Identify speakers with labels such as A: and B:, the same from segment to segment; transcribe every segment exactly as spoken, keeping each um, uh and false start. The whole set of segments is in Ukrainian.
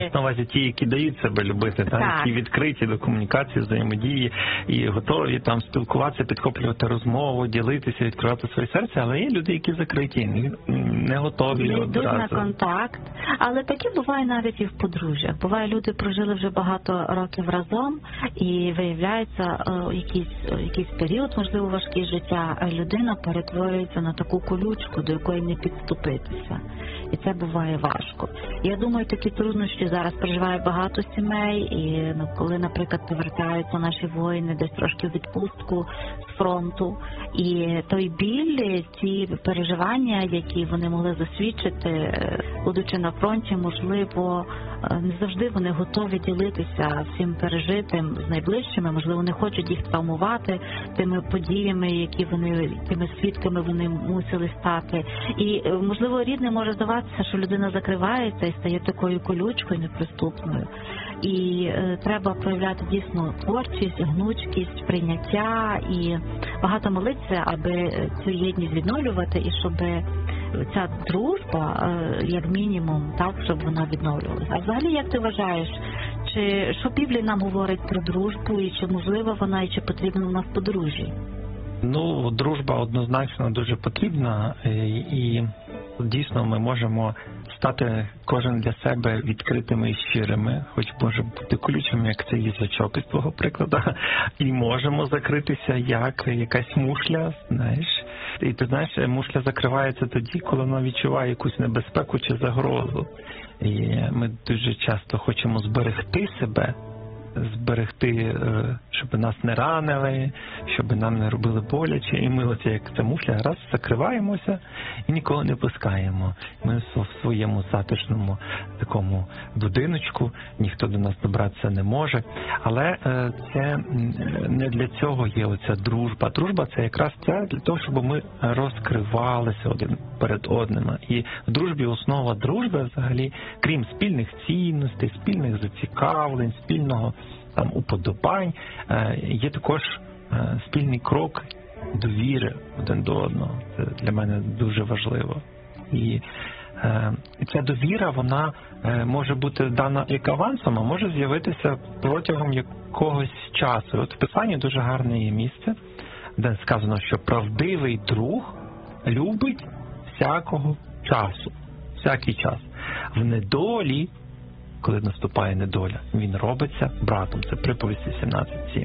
A: На увазі ті, які дають себе любити, так?
B: Так.
A: Які відкриті до комунікації, взаємодії і готові там спілкуватися, підхоплювати розмову, ділитися, відкривати своє серце, але є люди, які закриті, не готові
B: Не йдуть на
A: одразу.
B: контакт, але таке буває навіть і в подружжях. Буває, люди прожили вже багато років разом і виявляється, е, якийсь, е, якийсь період, можливо, важкий життя, е, людина перетворюється на таку колючку, до якої не підступитися. І це буває важко. Я думаю, такі труднощі зараз переживає багато сімей, і ну, коли, наприклад, повертаються наші воїни десь трошки в відпустку з фронту, і той біль, ті переживання, які вони могли засвідчити, будучи на фронті, можливо, не завжди вони готові ділитися всім пережитим з найближчими, можливо, не хочуть їх травмувати тими подіями, які вони, тими свідками вони мусили стати. І, можливо, рідним може здаватися, що людина закривається і стає такою колючкою неприступною. І е, треба проявляти дійсно творчість, гнучкість, прийняття і багато молитися, аби цю єдність відновлювати і щоб ця дружба, е, як мінімум, так, щоб вона відновлювалася. А взагалі, як ти вважаєш, чи що Біблія нам говорить про дружбу, і чи можлива вона, і чи потрібна вона в подружжі?
A: Ну, дружба однозначно дуже потрібна, і дійсно ми можемо стати кожен для себе відкритими і щирими, хоч може бути колючим, як це їжачок із твого прикладу, і можемо закритися як якась мушля, знаєш. І ти знаєш, мушля закривається тоді, коли вона відчуває якусь небезпеку чи загрозу. І ми дуже часто хочемо зберегти себе, зберегти, щоб нас не ранили, щоб нам не робили боляче, і ми оце як ця мушля раз закриваємося і нікого не пускаємо. Ми в своєму затишному такому будиночку, ніхто до нас добратися не може. Але це не для цього є оця дружба. Дружба – це якраз це для того, щоб ми розкривалися один перед одним. І в дружбі основа дружби взагалі, крім спільних цінностей, спільних зацікавлень, спільного там уподобань, є також спільний крок довіри один до одного. Це для мене дуже важливо. І ця довіра, вона може бути дана як авансом, а може з'явитися протягом якогось часу. От в Писанні дуже гарне є місце, де сказано, що правдивий друг любить всякого часу, всякий час. В недолі, коли наступає недоля, він робиться братом. Це приповісті сімнадцять сім.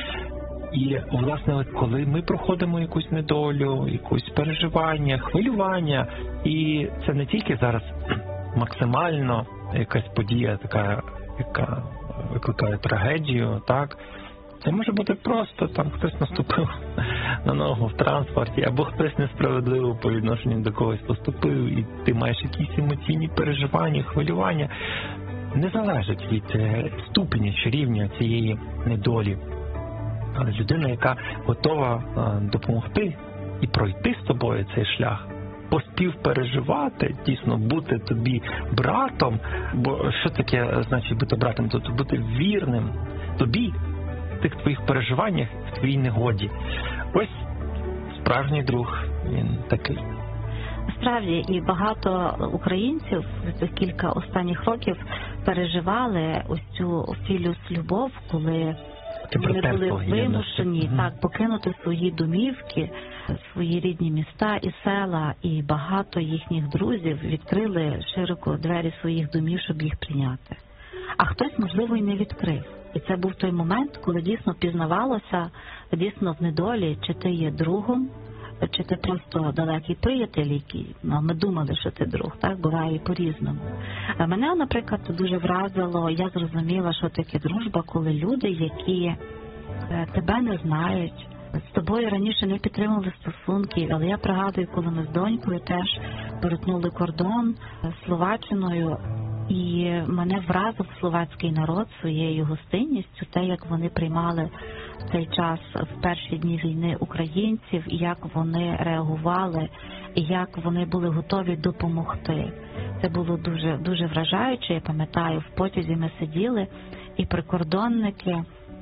A: І, власне, от коли ми проходимо якусь недолю, якусь переживання, хвилювання, і це не тільки зараз максимально якась подія така, яка викликає трагедію, так? Це може бути просто, там хтось наступив на ногу в транспорті, або хтось несправедливо по відношенню до когось поступив, і ти маєш якісь емоційні переживання, хвилювання. Не залежить від ступеня чи рівня цієї недолі. Але людина, яка готова допомогти і пройти з тобою цей шлях, поспівпереживати, дійсно бути тобі братом, бо що таке значить бути братом? Тобто бути вірним тобі в тих твоїх переживаннях, в твоїй негоді. Ось справжній друг, він такий.
B: Справді, і багато українців за кілька останніх років переживали ось цю філюс любов, коли вони були вимушені
A: угу.
B: так покинути свої домівки, свої рідні міста і села, і багато їхніх друзів відкрили широко двері своїх домів, щоб їх прийняти. А хтось, можливо, і не відкрив. І це був той момент, коли дійсно пізнавалося, дійсно в недолі, чи ти є другом, чи ти просто далекий приятель, який, ну, ми думали, що ти друг, так, буває і по-різному. А мене, наприклад, дуже вразило, я зрозуміла, що таке дружба, коли люди, які тебе не знають, з тобою раніше не підтримували стосунки, але я пригадую, коли ми з донькою теж перетнули кордон з Словаччиною, і мене вразив словацький народ своєю гостинністю, те, як вони приймали в цей час, в перші дні війни, українців, і як вони реагували, і як вони були готові допомогти. Це було дуже, дуже вражаюче. Я пам'ятаю, в потязі ми сиділи, і прикордонники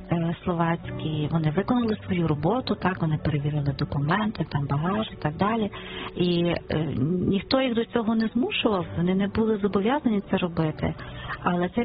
B: е, словацькі, вони виконали свою роботу, так, вони перевірили документи, там багаж і так далі. І е, ніхто їх до цього не змушував, вони не були зобов'язані це робити. Але цей